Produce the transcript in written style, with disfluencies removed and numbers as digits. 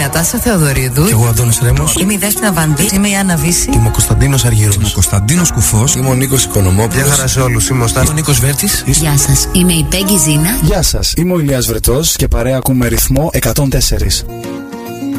Νατάσα Θεοδωρίδου. Και εγώ Αντώνης Ρέμος. Είμαι η Δέσποινα Βανδύ. Είμαι η Άννα Βύση. Είμαι ο Κωνσταντίνος Αργύρος. Είμαι ο Κωνσταντίνος Κουφός. Είμαι ο Νίκος Οικονομόπουλος. Γεια χαρά σε όλους. Είμαι ο Είμαι ο Νίκος Βέρτης. Γεια σας. Είμαι η Πέγγι Ζήνα. Γεια σας. Είμαι ο Ηλίας Βρετός και παρέα ακούμε ρυθμό 104.